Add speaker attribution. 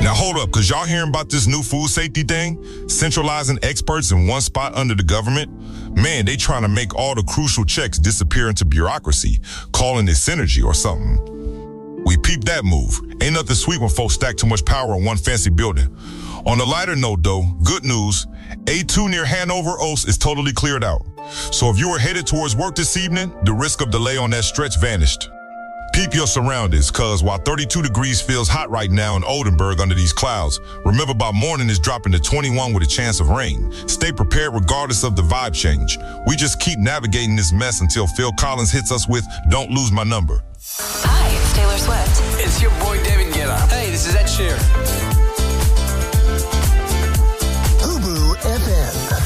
Speaker 1: Now hold up, cause y'all hearing about this new food safety thing? Centralizing experts in one spot under the government? Man, they trying to make all the crucial checks disappear into bureaucracy, calling it synergy or something. We peeped that move. Ain't nothing sweet when folks stack too much power in one fancy building. On a lighter note though, good news, A2 near Hanover Oast is totally cleared out. So if you were headed towards work this evening, the risk of delay on that stretch vanished. Peep your surroundings, cause while 32 degrees feels hot right now in Oldenburg under these clouds, remember by morning it's dropping to 21 with a chance of rain. Stay prepared regardless of the vibe change. We just keep navigating this mess until Phil Collins hits us with Don't Lose My Number.
Speaker 2: Hi, it's Taylor Swift.
Speaker 3: It's your boy David Guetta. Hey, this is Ed Sheeran.
Speaker 4: Ubu FM.